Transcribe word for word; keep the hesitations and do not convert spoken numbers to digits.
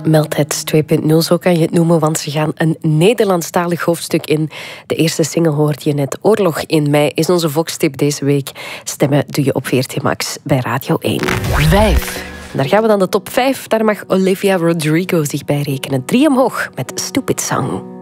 Meldhet twee punt nul, zo kan je het noemen, want ze gaan een Nederlandstalig hoofdstuk in. De eerste single hoort je net. Oorlog in mei is onze Vox-tip deze week. Stemmen doe je op V R T Max bij Radio één. Vijf. Daar gaan we dan de top vijf. Daar mag Olivia Rodrigo zich bij rekenen. Drie omhoog met Stupid Song.